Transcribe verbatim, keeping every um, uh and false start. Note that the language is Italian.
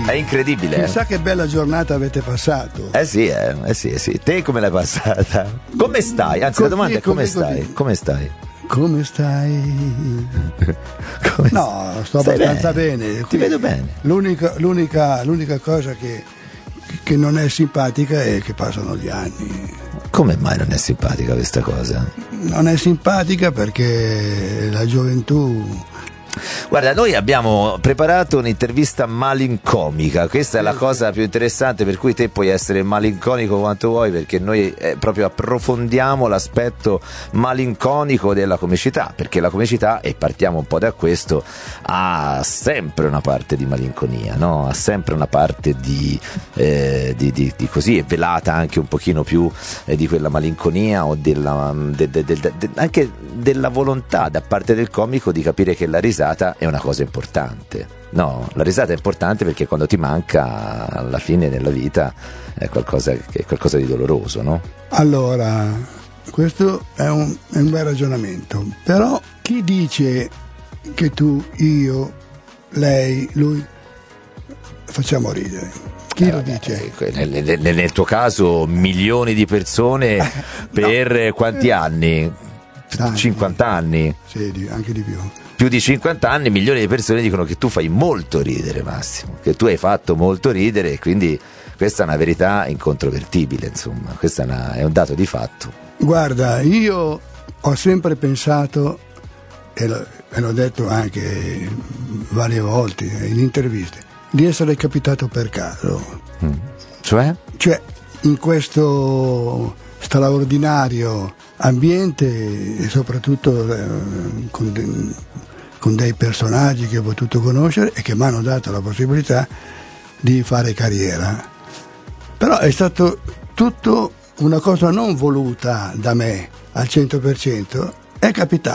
È incredibile. Chissà eh? che bella giornata avete passato. Eh sì, eh, eh sì, eh sì. Te come l'hai passata? Come stai? Anzi, Così, la domanda è come così, stai? così. Come stai? Come stai? Come No, sto stai abbastanza bene. Ti Qui- vedo bene. L'unica, l'unica, l'unica cosa che, che non è simpatica è che passano gli anni. Come mai non è simpatica questa cosa? Non è simpatica perché la gioventù. Guarda, noi abbiamo preparato un'intervista malincomica, questa è la cosa più interessante, per cui te puoi essere malinconico quanto vuoi, perché noi eh, proprio approfondiamo l'aspetto malinconico della comicità, perché la comicità, e partiamo un po' da questo, ha sempre una parte di malinconia, no? Ha sempre una parte di, eh, di, di, di così, è velata anche un pochino più eh, di quella malinconia o della, de, de, de, de, de, anche della volontà da parte del comico di capire che la risata è una cosa importante. No, la risata è importante perché quando ti manca alla fine nella vita è qualcosa, che è qualcosa di doloroso, no? Allora, questo è un, è un bel ragionamento, però chi dice che tu, io, lei, lui facciamo ridere? Chi Eh, lo vabbè, dice? eh, nel, nel, nel tuo caso milioni di persone per No. quanti anni? Tanti. cinquanta anni? Sì, di- anche di più. Più di cinquanta anni, milioni di persone dicono che tu fai molto ridere, Massimo, che tu hai fatto molto ridere, e quindi questa è una verità incontrovertibile, insomma, questo è, una, è un dato di fatto. Guarda, io ho sempre pensato, e, lo, e l'ho detto anche varie volte in interviste, di essere capitato per caso. Mm. Cioè? Cioè, in questo straordinario ambiente e soprattutto eh, con, de- con dei personaggi che ho potuto conoscere e che mi hanno dato la possibilità di fare carriera. Però è stato tutto una cosa non voluta da me al cento per cento, è capitato.